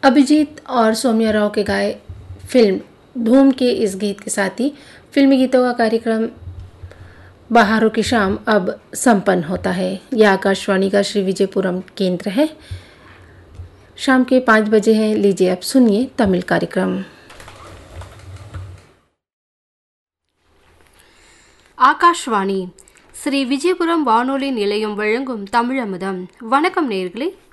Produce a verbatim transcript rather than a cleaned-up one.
अभिजीत और सौम्या राव के गाए फिल्म धूम के इस गीत के साथ ही फिल्मी गीतों का कार्यक्रम बहारों की शाम अब संपन्न होता है। यह आकाशवाणी का श्री विजयपुरम केंद्र है। शाम के पाँच बजे हैं। लीजिए अब सुनिए तमिल कार्यक्रम। ஆகாஷ்வாணி ஸ்ரீ விஜயபுரம் வானொலி நிலையம் வழங்கும் தமிழமுதம். வணக்கம் நேயர்களே,